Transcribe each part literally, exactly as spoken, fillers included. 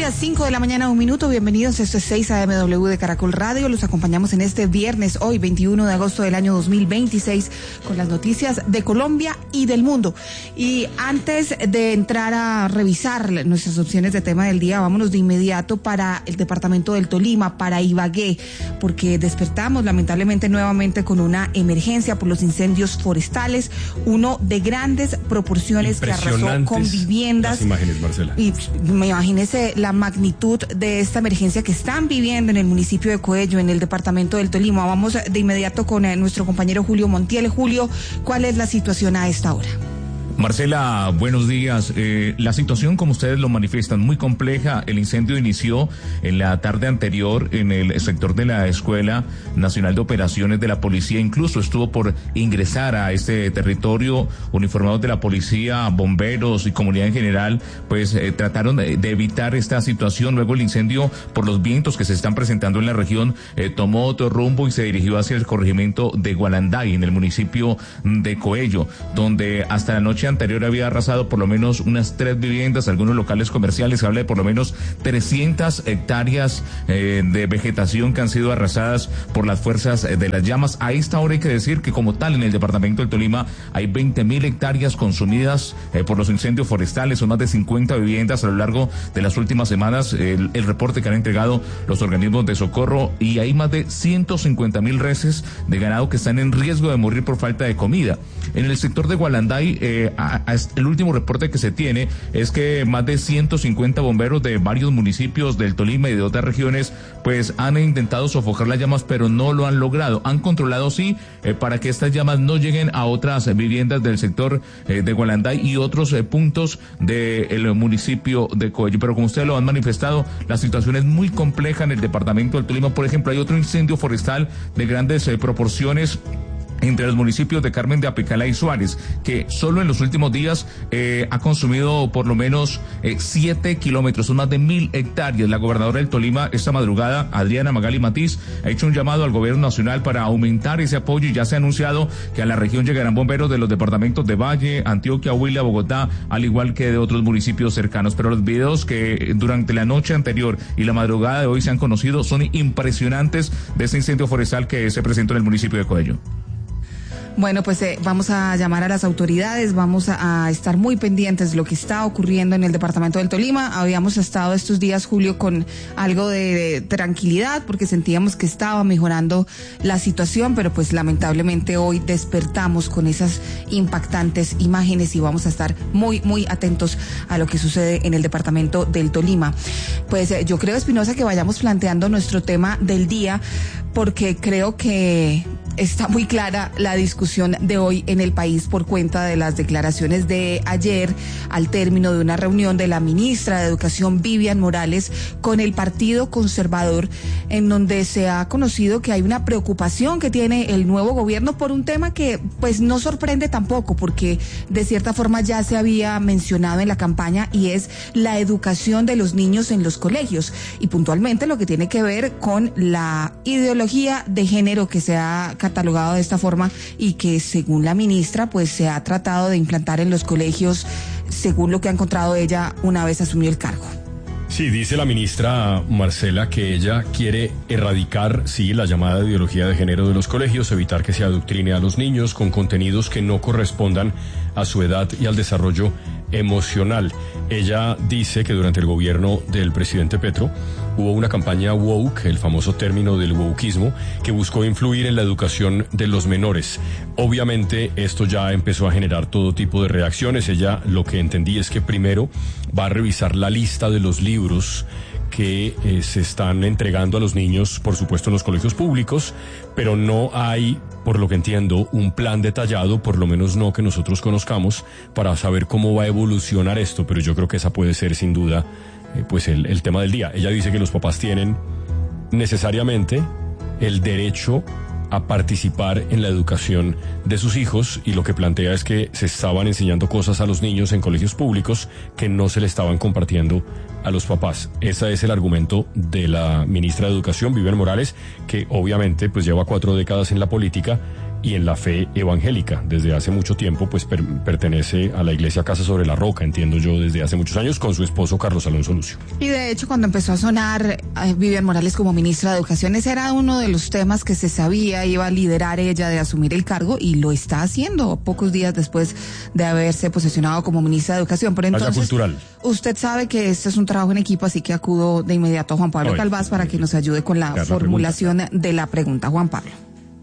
Colombia, cinco de la mañana, un minuto. Bienvenidos, esto es seis A M W de Caracol Radio. Los acompañamos en este viernes, hoy veintiuno de agosto del año dos mil veintiséis, con las noticias de Colombia y del mundo. Y antes de entrar a revisar nuestras opciones de tema del día, vámonos de inmediato para el departamento del Tolima, para Ibagué, porque despertamos lamentablemente nuevamente con una emergencia por los incendios forestales, uno de grandes proporciones que arrasó con viviendas. Las imágenes, Marcela. Y me imagínese la magnitud de esta emergencia que están viviendo en el municipio de Coello, en el departamento del Tolima. Vamos de inmediato con eh, nuestro compañero Julio Montiel. Julio, ¿cuál es la situación a esta hora? Marcela, buenos días. Eh, la situación, como ustedes lo manifiestan, muy compleja. El incendio inició en la tarde anterior en el sector de la Escuela Nacional de Operaciones de la Policía. Incluso estuvo por ingresar a este territorio. Uniformados de la policía, bomberos y comunidad en general, pues eh, trataron de, de evitar esta situación. Luego el incendio, por los vientos que se están presentando en la región, eh, tomó otro rumbo y se dirigió hacia el corregimiento de Gualanday, en el municipio de Coello, donde hasta la noche anterior había arrasado por lo menos unas tres viviendas, algunos locales comerciales. Se habla de por lo menos trescientas hectáreas eh, de vegetación que han sido arrasadas por las fuerzas eh, de las llamas. A esta hora hay que decir que como tal en el departamento del Tolima hay veinte mil hectáreas consumidas eh, por los incendios forestales. Son más de cincuenta viviendas a lo largo de las últimas semanas, el, el reporte que han entregado los organismos de socorro, y hay más de ciento cincuenta mil reses de ganado que están en riesgo de morir por falta de comida. En el sector de Gualanday, eh, a, a el último reporte que se tiene es que más de ciento cincuenta bomberos de varios municipios del Tolima y de otras regiones pues han intentado sofocar las llamas, pero no lo han logrado. Han controlado sí eh, para que estas llamas no lleguen a otras eh, viviendas del sector eh, de Gualanday y otros eh, puntos del municipio de Coello. Pero como ustedes lo han manifestado, la situación es muy compleja en el departamento del Tolima. Por ejemplo, hay otro incendio forestal de grandes eh, proporciones entre los municipios de Carmen de Apicalá y Suárez, que solo en los últimos días eh, ha consumido por lo menos eh, siete kilómetros, son más de mil hectáreas. La gobernadora del Tolima esta madrugada, Adriana Magali Matiz, ha hecho un llamado al gobierno nacional para aumentar ese apoyo, y ya se ha anunciado que a la región llegarán bomberos de los departamentos de Valle, Antioquia, Huila, Bogotá, al igual que de otros municipios cercanos. Pero los videos que durante la noche anterior y la madrugada de hoy se han conocido son impresionantes de este incendio forestal que se presentó en el municipio de Coello. Bueno, pues eh, vamos a llamar a las autoridades, vamos a, a estar muy pendientes de lo que está ocurriendo en el departamento del Tolima. Habíamos estado estos días, Julio, con algo de, de tranquilidad porque sentíamos que estaba mejorando la situación, pero pues lamentablemente hoy despertamos con esas impactantes imágenes y vamos a estar muy, muy atentos a lo que sucede en el departamento del Tolima. Pues eh, yo creo, Espinosa, que vayamos planteando nuestro tema del día, porque creo que está muy clara la discusión de hoy en el país por cuenta de las declaraciones de ayer al término de una reunión de la ministra de Educación, Vivian Morales, con el Partido Conservador, en donde se ha conocido que hay una preocupación que tiene el nuevo gobierno por un tema que pues no sorprende tampoco, porque de cierta forma ya se había mencionado en la campaña, y es la educación de los niños en los colegios, y puntualmente lo que tiene que ver con la ideología de género que se ha catalogado de esta forma y que según la ministra pues se ha tratado de implantar en los colegios, según lo que ha encontrado ella una vez asumió el cargo. Sí, dice la ministra Marcela que ella quiere erradicar, sí, la llamada ideología de género de los colegios, evitar que se adoctrine a los niños con contenidos que no correspondan a su edad y al desarrollo emocional. Ella dice que durante el gobierno del presidente Petro hubo una campaña woke, el famoso término del wokeismo, que buscó influir en la educación de los menores. Obviamente esto ya empezó a generar todo tipo de reacciones. Ella lo que entendí es que primero va a revisar la lista de los libros que eh, se están entregando a los niños, por supuesto en los colegios públicos, pero no hay, por lo que entiendo, un plan detallado, por lo menos no que nosotros conozcamos, para saber cómo va a evolucionar esto. Pero yo creo que esa puede ser sin duda eh, pues el, el tema del día. Ella dice que los papás tienen necesariamente el derecho a participar en la educación de sus hijos, y lo que plantea es que se estaban enseñando cosas a los niños en colegios públicos que no se le estaban compartiendo a los papás. Ese es el argumento de la ministra de Educación, Vivian Morales, que obviamente pues lleva cuatro décadas en la política y en la fe evangélica. Desde hace mucho tiempo, pues per- pertenece a la Iglesia Casa sobre la Roca, entiendo yo, desde hace muchos años, con su esposo Carlos Alonso Lucio. Y de hecho, cuando empezó a sonar eh, Vivian Morales como ministra de Educación, ese era uno de los temas que se sabía iba a liderar ella de asumir el cargo, y lo está haciendo pocos días después de haberse posesionado como ministra de Educación. Pero entonces, cultural. Usted sabe que este es un trabajo en equipo, así que acudo de inmediato a Juan Pablo Oye, Calvás para que nos ayude con la la formulación pregunta. de la pregunta. Juan Pablo.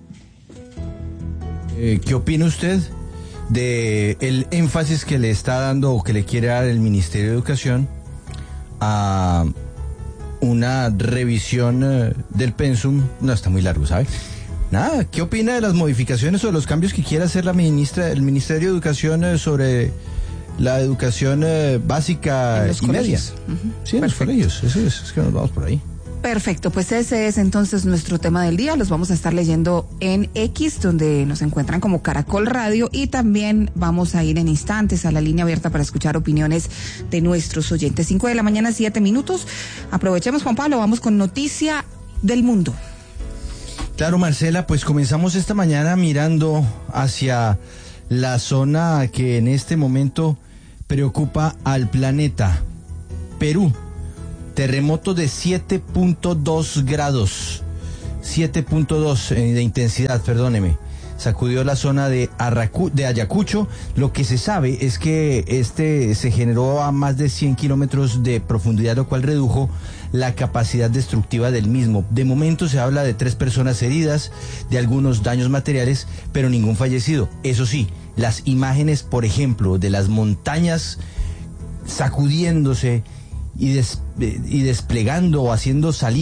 Eh, ¿Qué opina usted de el énfasis que le está dando o que le quiere dar el Ministerio de Educación a una revisión eh, del pensum? No, está muy largo, ¿sabe? Nada, ¿qué opina de las modificaciones o de los cambios que quiere hacer la ministra, el Ministerio de Educación eh, sobre la educación eh, básica En los y media? colegios. Ujú. Sí, en los Perfecto. colegios, eso es, es que nos vamos por ahí. Perfecto, pues ese es entonces nuestro tema del día. Los vamos a estar leyendo en X, donde nos encuentran como Caracol Radio, y también vamos a ir en instantes a la línea abierta para escuchar opiniones de nuestros oyentes. Cinco de la mañana, siete minutos. Aprovechemos, Juan Pablo, vamos con noticia del mundo. Claro, Marcela, pues comenzamos esta mañana mirando hacia la zona que en este momento preocupa al planeta, Perú. Terremoto de siete punto dos grados, siete punto dos eh, de intensidad, perdóneme. Sacudió la zona de, Arracu- de Ayacucho. Lo que se sabe es que este se generó a más de cien kilómetros de profundidad, lo cual redujo la capacidad destructiva del mismo. De momento se habla de tres personas heridas, de algunos daños materiales, pero ningún fallecido. Eso sí, las imágenes, por ejemplo, de las montañas sacudiéndose y, des- y desplegando o haciendo salir